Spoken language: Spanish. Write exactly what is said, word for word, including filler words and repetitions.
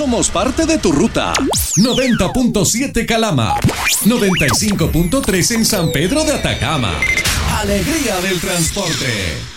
somos parte de tu ruta. noventa punto siete Calama, noventa y cinco punto tres en San Pedro de Atacama. Alegría del transporte.